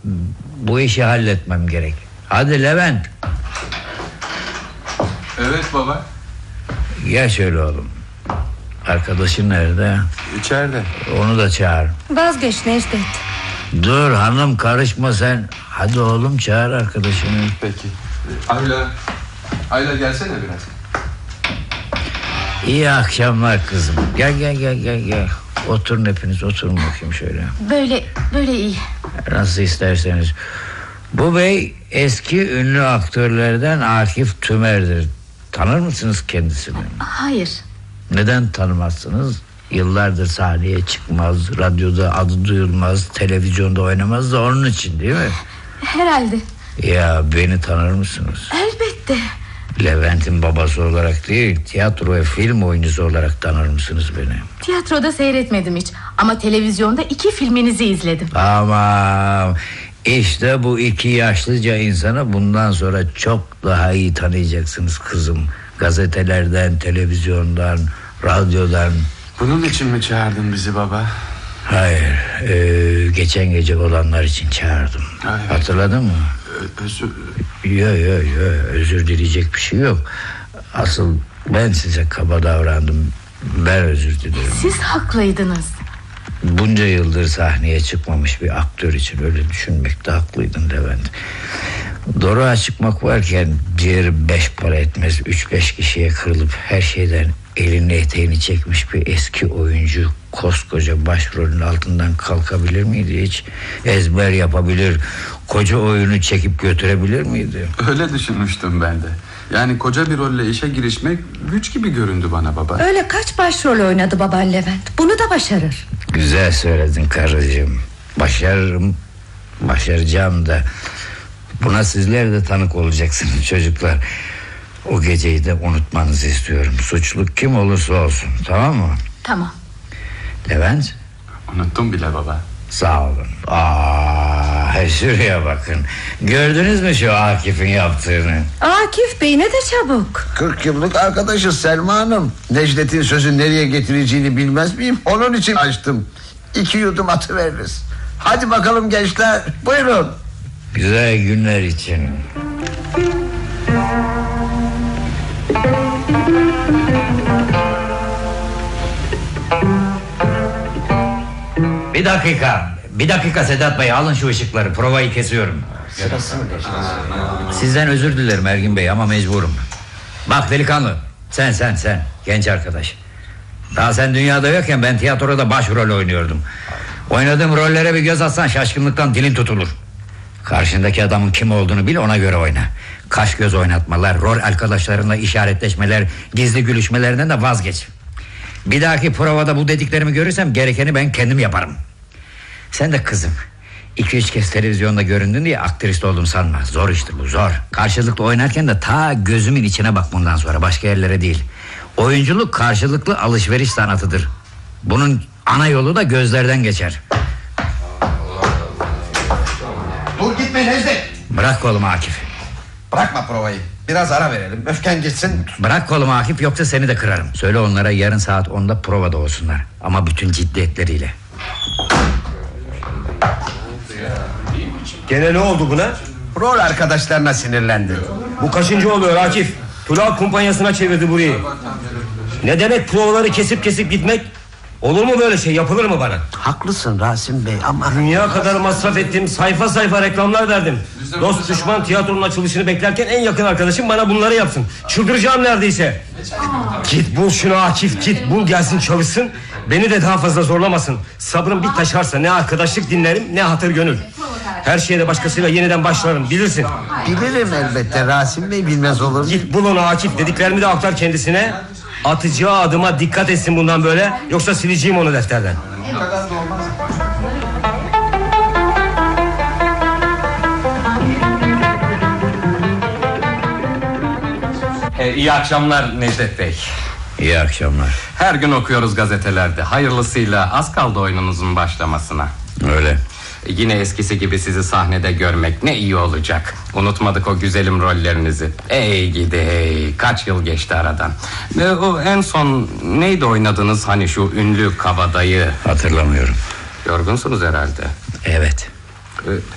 Bu işi halletmem gerek. Hadi Levent. Evet baba. Gel şöyle oğlum. Arkadaşın nerede? İçeride. Onu da çağır. Vazgeç Necdet. Dur hanım, karışma sen. Hadi oğlum, çağır arkadaşını. Peki. Ayla gelsene biraz. İyi akşamlar kızım. Gel. Oturun hepiniz, oturun bakayım şöyle. Böyle iyi. Nasıl isterseniz. Bu bey eski ünlü aktörlerden Akif Tümer'dir. Tanır mısınız kendisini? Hayır. Neden tanımazsınız? Yıllardır sahneye çıkmaz, radyoda adı duyulmaz, televizyonda oynamaz da onun için, değil mi? Herhalde. Ya beni tanır mısınız? Elbette. Levent'in babası olarak değil, tiyatro ve film oyuncusu olarak tanır mısınız beni? Tiyatroda seyretmedim hiç. Ama televizyonda 2 filminizi izledim. Tamam. İşte bu 2 yaşlıca insanı bundan sonra çok daha iyi tanıyacaksınız kızım. Gazetelerden, televizyondan, radyodan. Bunun için mi çağırdın bizi baba? Hayır, geçen gece olanlar için çağırdım. Hayır. Hatırladın mı? Özür... Özür dileyecek bir şey yok. Asıl ben size kaba davrandım. Ben özür dilerim. Siz haklıydınız. Bunca yıldır sahneye çıkmamış bir aktör için öyle düşünmekte haklıydın Levent. Doruğa çıkmak varken diğeri 5 para etmez 3-5 kişiye kırılıp her şeyden elini eteğini çekmiş bir eski oyuncu koskoca başrolün altından kalkabilir miydi hiç? Ezber yapabilir, koca oyunu çekip götürebilir miydi? Öyle düşünmüştüm ben de. Yani koca bir rolle işe girişmek güç gibi göründü bana baba. Öyle kaç başrol oynadı baban Levent. Bunu da başarır. Güzel söyledin karıcığım. Başarırım, başaracağım da. Buna sizler de tanık olacaksınız çocuklar. O geceyi de unutmanızı istiyorum. Suçlu kim olursa olsun, tamam mı? Tamam. Levent? Unuttum bile baba. Sağ olun. Şuraya bakın. Gördünüz mü şu Akif'in yaptığını? Akif Bey ne de çabuk. 40 yıllık arkadaşız Selma Hanım. Necdet'in sözü nereye getireceğini bilmez miyim? Onun için açtım. 2 yudum atıveririz. Hadi bakalım gençler, buyurun. Güzel günler için. Bir dakika Sedat Bey, alın şu ışıkları, provayı kesiyorum. Sizden özür dilerim Ergin Bey ama mecburum. Bak delikanlı, sen genç arkadaş. Daha sen dünyada yokken ben tiyatroda başrol oynuyordum. Oynadığım rollere bir göz atsan şaşkınlıktan dilin tutulur. Karşındaki adamın kim olduğunu bil, ona göre oyna. Kaş göz oynatmalar, rol arkadaşlarınla işaretleşmeler, gizli gülüşmelerinden de vazgeç. Bir dahaki provada bu dediklerimi görürsem gerekeni ben kendim yaparım. Sen de kızım, 2-3 kez televizyonda göründün diye aktrist oldum sanma. Zor iştir bu, zor. Karşılıklı oynarken de ta gözümün içine bak bundan sonra, başka yerlere değil. Oyunculuk karşılıklı alışveriş sanatıdır. Bunun ana yolu da gözlerden geçer. Dur gitme Necdet. Bırak kolumu Akif. Bırakma provayı. Biraz ara verelim. Öfken geçsin. Bırak kolumu Akif, yoksa seni de kırarım. Söyle onlara yarın saat 10'da provada olsunlar. Ama bütün ciddiyetleriyle. Gene ne oldu buna? Rol arkadaşlarına sinirlendi. Bu kaçıncı oluyor Akif? Tula kumpanyasına çevirdi burayı. Ne demek provaları kesip gitmek? Olur mu böyle şey, yapılır mı bana? Haklısın Rasim Bey ama... Dünya kadar masraf ettim, sayfa reklamlar verdim. Dost düşman tiyatronun açılışını beklerken en yakın arkadaşım bana bunları yapsın. Çıldıracağım neredeyse. Git bul şunu Akif, git bul gelsin çalışsın. Beni de daha fazla zorlamasın. Sabrım bir taşarsa ne arkadaşlık dinlerim ne hatır gönül. Her şeyde başkasıyla yeniden başlarım, bilirsin. Bilirim elbette Rasim Bey, bilmez olur mu? Git bul onu Akif, dediklerimi de aktar kendisine. Atacağı adıma dikkat etsin bundan böyle, yoksa sileceğim onu defterden. İyi akşamlar Necdet Bey. İyi akşamlar. Her gün okuyoruz gazetelerde. Hayırlısıyla az kaldı oyununuzun başlamasına. Öyle. Yine eskisi gibi sizi sahnede görmek ne iyi olacak. Unutmadık o güzelim rollerinizi. Ey gidi ey, kaç yıl geçti aradan. O en son neydi oynadınız, hani şu ünlü kabadayı? Hatırlamıyorum. Yorgunsunuz herhalde. Evet.